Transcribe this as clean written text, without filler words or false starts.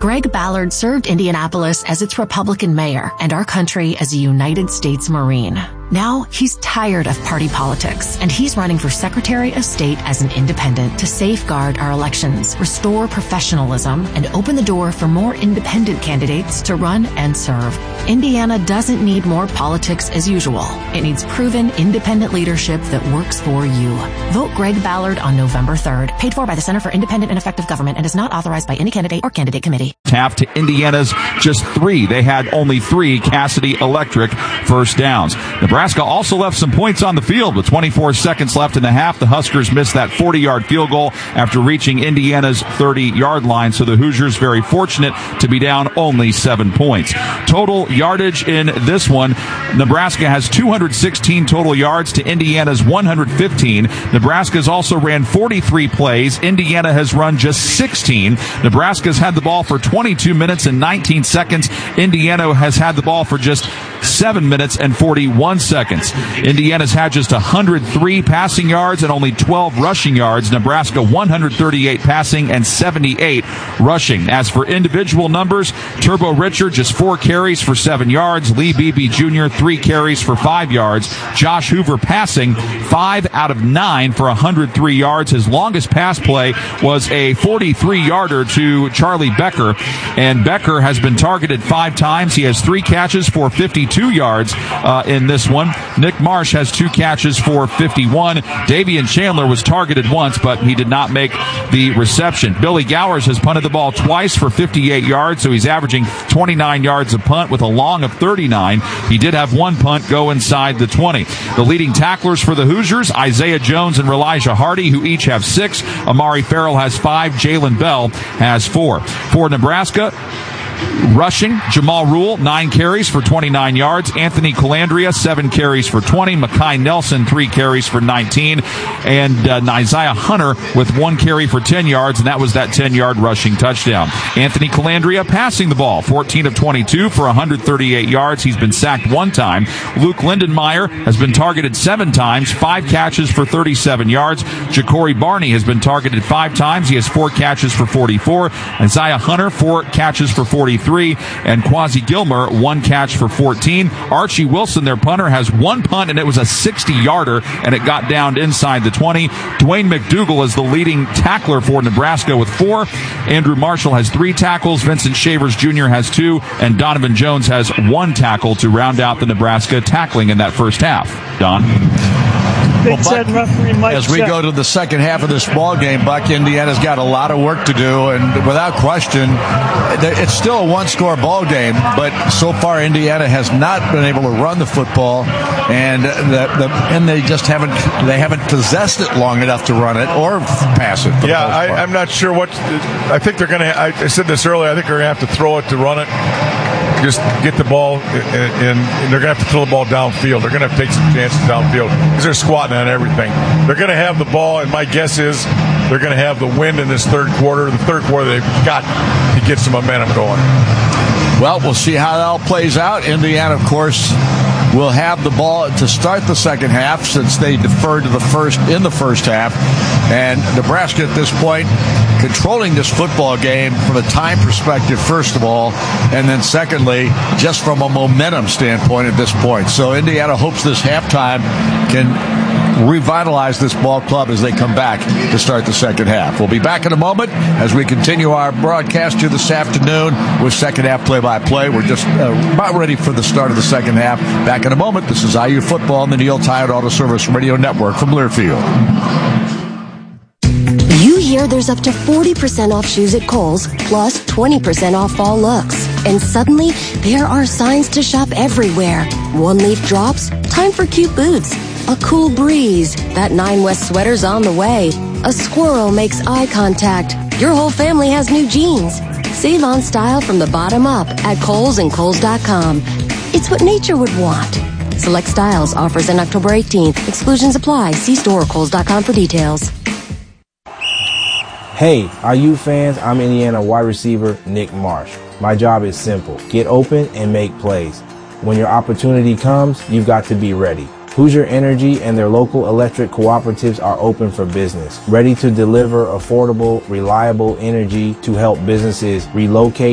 Greg Ballard served Indianapolis as its Republican mayor and our country as a United States Marine. Now, he's tired of party politics, and he's running for Secretary of State as an independent to safeguard our elections, restore professionalism, and open the door for more independent candidates to run and serve. Indiana doesn't need more politics as usual. It needs proven independent leadership that works for you. Vote Greg Ballard on November 3rd. Paid for by the Center for Independent and Effective Government and is not authorized by any candidate or candidate committee. Half to Indiana's just 3. They had only 3 Cassidy Electric first downs. Nebraska also left some points on the field with 24 seconds left in the half. The Huskers missed that 40-yard field goal after reaching Indiana's 30-yard line, so the Hoosiers very fortunate to be down only 7 points. Total yardage in this one, Nebraska has 216 total yards to Indiana's 115. Nebraska's also ran 43 plays. Indiana has run just 16. Nebraska's had the ball for 22 minutes and 19 seconds. Indiana has had the ball for just 7 minutes and 41 seconds. Indiana's had just 103 passing yards and only 12 rushing yards. Nebraska 138 passing and 78 rushing. As for individual numbers, Turbo Richard just 4 carries for 7 yards. Lee Beebe Jr. 3 carries for 5 yards. Josh Hoover passing 5 out of 9 for 103 yards. His longest pass play was a 43-yarder to Charlie Becker, and Becker has been targeted 5 times. He has 3 catches for 52 yards in this one. Nick Marsh has 2 catches for 51. Davian Chandler was targeted once, but he did not make the reception. Billy Gowers has punted the ball twice for 58 yards, so he's averaging 29 yards a punt with a long of 39. He did have 1 punt go inside the 20. The leading tacklers for the Hoosiers, Isaiah Jones and Elijah Hardy, who each have 6. Amari Farrell has 5. Jalen Bell has 4. For Nebraska, rushing, Jamal Rule, 9 carries for 29 yards. Anthony Calandria, 7 carries for 20. Makai Nelson, 3 carries for 19. And Isaiah Hunter with 1 carry for 10 yards, and that was that 10-yard rushing touchdown. Anthony Calandria passing the ball, 14 of 22 for 138 yards. He's been sacked 1 time. Luke Lindenmeyer has been targeted 7 times, 5 catches for 37 yards. Ja'Cory Barney has been targeted 5 times. He has 4 catches for 44. Isaiah Hunter, 4 catches for 43. And Quasi Gilmer, 1 catch for 14. Archie Wilson, their punter, has 1 punt, and it was a 60-yarder, and it got down inside the 20. Dwayne McDougal is the leading tackler for Nebraska with 4. Andrew Marshall has 3 tackles. Vincent Shavers Jr. has 2. And Donovan Jones has 1 tackle to round out the Nebraska tackling in that first half. Don? Well, Buck, as we go to the second half of this ball game, Buck, Indiana's got a lot of work to do, and without question, it's still a 1-score ball game. But so far, Indiana has not been able to run the football, and they just haven't possessed it long enough to run it or pass it. Yeah, I'm not sure what. I think they're going to. I said this earlier. I think they're going to have to throw it to run it. Just get the ball, and they're going to have to throw the ball downfield. They're going to have to take some chances downfield because they're squatting on everything. They're going to have the ball, and my guess is they're going to have the wind in this third quarter. The third quarter, they've got to get some momentum going. Well, we'll see how that all plays out. Indiana, of course, will have the ball to start the second half since they deferred to the first half. And Nebraska at this point controlling this football game from a time perspective, first of all, and then secondly, just from a momentum standpoint at this point. So Indiana hopes this halftime can revitalize this ball club as they come back to start the second half. We'll be back in a moment as we continue our broadcast here this afternoon with second half play-by-play. We're just about ready for the start of the second half. Back in a moment. This is IU Football on the Neil Tide Auto Service Radio Network from Learfield. You hear there's up to 40% off shoes at Kohl's, plus 20% off fall looks. And suddenly, there are signs to shop everywhere. One leaf drops, time for cute boots. A cool breeze, that 9 West sweater's on the way. A squirrel makes eye contact. Your whole family has new jeans. Save on style from the bottom up at Kohl's and Kohl's.com. It's what nature would want. Select styles, offers in October 18th. Exclusions apply. See store or Kohl's.com for details. Hey, IU fans, I'm Indiana wide receiver Nick Marsh. My job is simple. Get open and make plays. When your opportunity comes, you've got to be ready. Hoosier Energy and their local electric cooperatives are open for business, ready to deliver affordable, reliable energy to help businesses relocate